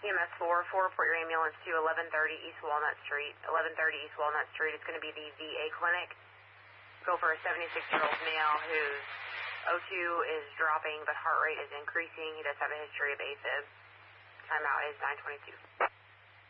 EMS 4, report your ambulance to 1130 East Walnut Street. 1130 East Walnut Street is going to be the VA clinic. Go for a 76-year-old male whose O2 is dropping, but heart rate is increasing. He does have a history of AFib. Timeout is 9:22.